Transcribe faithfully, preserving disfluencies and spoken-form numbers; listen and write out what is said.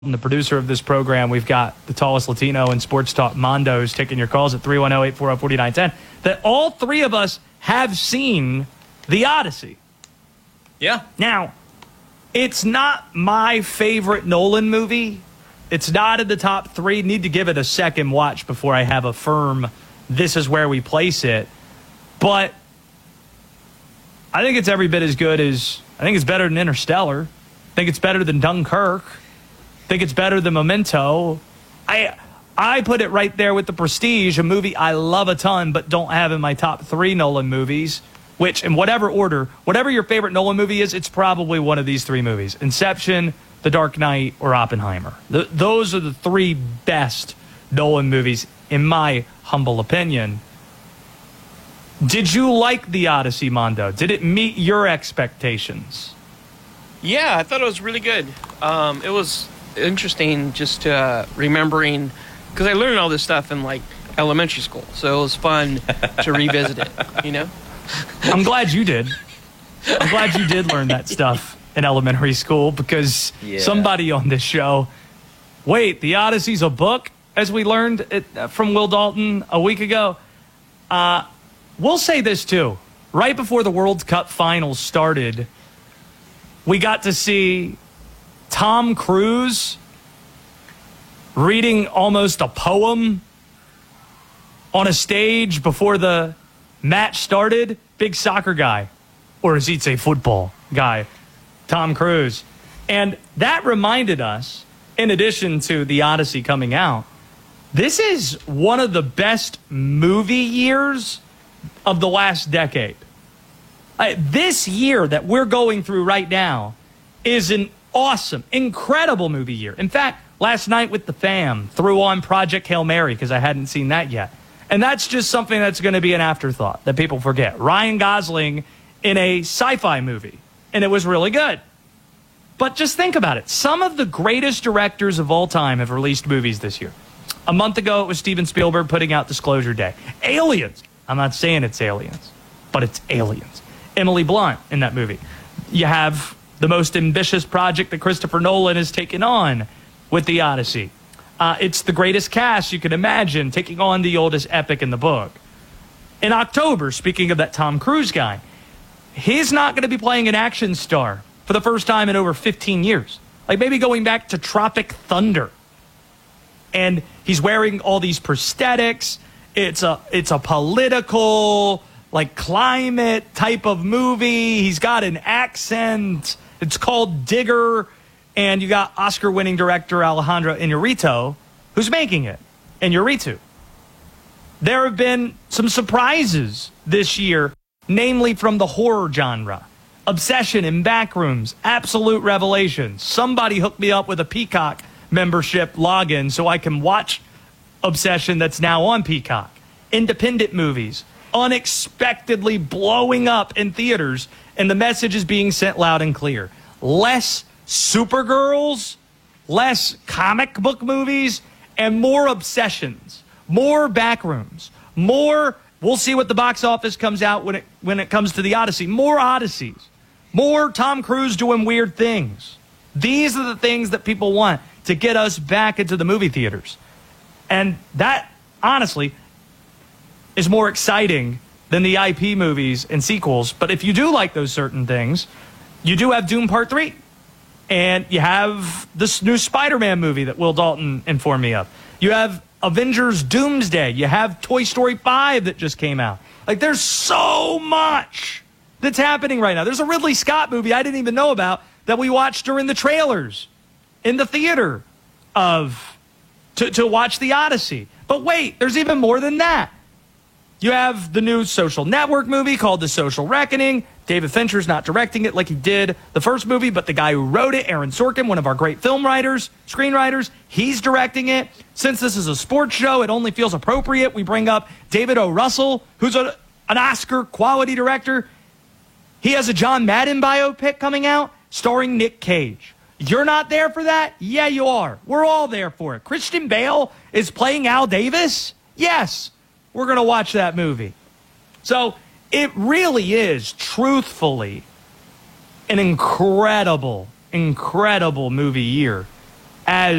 the producer of this program. We've got the tallest Latino in sports talk, Mondo's, taking your calls at three one zero, eight four zero, four nine one zero. That all three of us have seen The Odyssey. Yeah. Now, it's not my favorite Nolan movie. It's not in the top three. Need to give it a second watch before I have a firm, this is where we place it. But I think it's every bit as good as, I think it's better than Interstellar. I think it's better than Dunkirk. I think it's better than Memento. I I put it right there with The Prestige, a movie I love a ton but don't have in my top three Nolan movies, which in whatever order, whatever your favorite Nolan movie is, it's probably one of these three movies. Inception, The Dark Knight, or Oppenheimer. Th those are the three best Nolan movies, in my humble opinion. Did you like The Odyssey, Mondo? Did it meet your expectations? Yeah, I thought it was really good. Um, it was interesting just uh, remembering, because I learned all this stuff in like elementary school, so it was fun to revisit it, you know? I'm glad you did. I'm glad you did learn that stuff in elementary school, because yeah. somebody on this show, wait, The Odyssey's a book, as we learned it from Will Dalton a week ago. Uh, we'll say this too. Right before the World Cup finals started, we got to see Tom Cruise reading almost a poem on a stage before the match started. Big soccer guy, or as he'd say, football guy, Tom Cruise. And that reminded us, in addition to The Odyssey coming out, this is one of the best movie years of the last decade. Uh, this year that we're going through right now is an awesome, incredible movie year. In fact, last night with the fam, threw on Project Hail Mary because I hadn't seen that yet. And that's just something that's going to be an afterthought that people forget. Ryan Gosling in a sci-fi movie, and it was really good. But just think about it. Some of the greatest directors of all time have released movies this year. A month ago, it was Steven Spielberg putting out Disclosure Day. Aliens. I'm not saying it's Aliens, but it's Aliens. Emily Blunt in that movie. You have the most ambitious project that Christopher Nolan has taken on with The Odyssey. Uh, it's the greatest cast you can imagine, taking on the oldest epic in the book. In October, speaking of that Tom Cruise guy, he's not going to be playing an action star for the first time in over fifteen years. Like maybe going back to Tropic Thunder. And he's wearing all these prosthetics. It's a, it's a political, like climate type of movie. He's got an accent. It's called Digger. And you got Oscar-winning director Alejandro Inarritu, who's making it, Inarritu. There have been some surprises this year, namely from the horror genre. Obsession in Backrooms, absolute revelation. Somebody hooked me up with a Peacock membership login so I can watch Obsession that's now on Peacock. Independent movies, unexpectedly blowing up in theaters, and the message is being sent loud and clear. Less Supergirls, less comic book movies, and more Obsessions, more Backrooms, more, we'll see what the box office comes out when it, when it comes to The Odyssey, more Odysseys, more Tom Cruise doing weird things. These are the things that people want to get us back into the movie theaters. And that, honestly, is more exciting than the I P movies and sequels. But if you do like those certain things, you do have Doom Part three. And you have this new Spider-Man movie that Will Dalton informed me of. You have Avengers Doomsday. You have Toy Story five that just came out. Like, there's so much that's happening right now. There's a Ridley Scott movie I didn't even know about that we watched during the trailers in the theater of to, to watch The Odyssey. But wait, there's even more than that. You have the new Social Network movie called The Social Reckoning. David Fincher's not directing it like he did the first movie, but the guy who wrote it, Aaron Sorkin, one of our great film writers, screenwriters, he's directing it. Since this is a sports show, it only feels appropriate we bring up David O. Russell, who's a, an Oscar quality director. He has a John Madden biopic coming out starring Nick Cage. You're not there for that? Yeah, you are. We're all there for it. Christian Bale is playing Al Davis? Yes. We're going to watch that movie. So it really is, truthfully, an incredible, incredible movie year. as